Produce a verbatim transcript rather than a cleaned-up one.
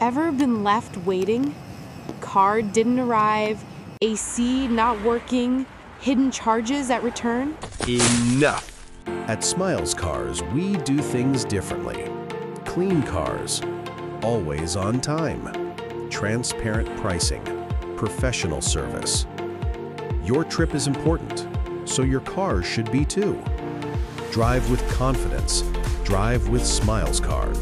Ever been left waiting? Car didn't arrive, A C not working, hidden charges at return? Enough! At Smiles Cars, we do things differently. Clean cars, always on time, transparent pricing, professional service. Your trip is important, so your car should be too. Drive with confidence. Drive with Smiles Cars.